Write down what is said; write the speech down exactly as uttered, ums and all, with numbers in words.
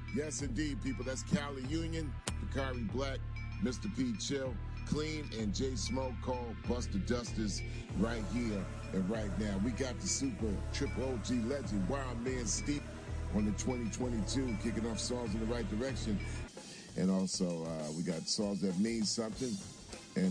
Yes, indeed, people. That's Cali Union, Bakari Black, Mister P Chill, Clean, and J Smoke called Buster Dusters right here and right now. We got the super triple O G legend, Wild Man Steve, on the twenty twenty-two, kicking off songs in the right direction. And also, uh, we got songs that mean something.